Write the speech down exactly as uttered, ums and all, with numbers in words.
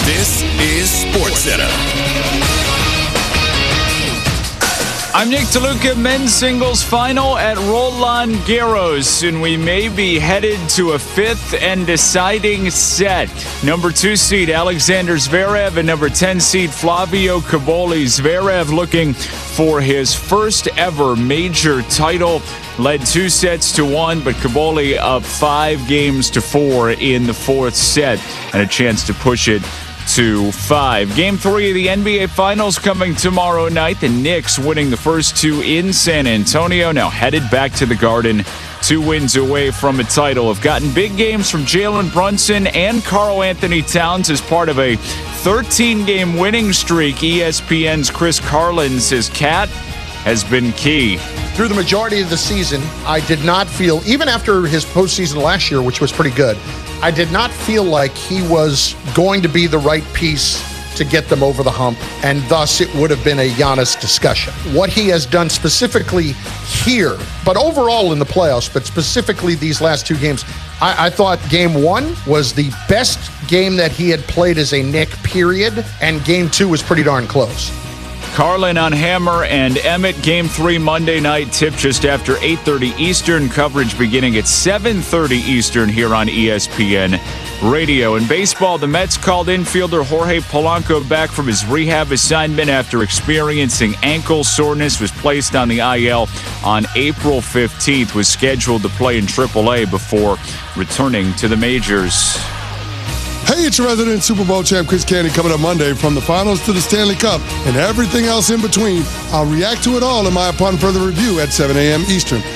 This is SportsCenter. I'm Nick DeLuca. Men's singles final at Roland Garros, and we may be headed to a fifth and deciding set. Number two seed Alexander Zverev and number ten seed Flavio Cobolli. Zverev looking for his first ever major title. Led two sets to one, but Cobolli up five games to four in the fourth set, and a chance to push it to five. Game three of the N B A Finals coming tomorrow night. The Knicks winning the first two in San Antonio, now headed back to the Garden, two wins away from a title. Have gotten big games from Jalen Brunson and Karl Anthony Towns as part of a thirteen-game winning streak. E S P N's Chris Carlin says Cat has been key. Through the majority of the season, I did not feel, even after his postseason last year, which was pretty good, I did not feel like he was going to be the right piece to get them over the hump, and thus it would have been a Giannis discussion. What he has done specifically here, but overall in the playoffs, but specifically these last two games, I, I thought game one was the best game that he had played as a Knick, period, and game two was pretty darn close. Carlin on Hammer and Emmett. Game three Monday night, tip just after eight thirty Eastern. Coverage beginning at seven thirty Eastern here on E S P N Radio. In baseball, the Mets called infielder Jorge Polanco back from his rehab assignment after experiencing ankle soreness. Was placed on the I L on April fifteenth. Was scheduled to play in triple A before returning to the majors. Hey, it's your resident Super Bowl champ, Chris Canty, coming up Monday. From the finals to the Stanley Cup and everything else in between, I'll react to it all in my Upon Further Review at seven a.m. Eastern.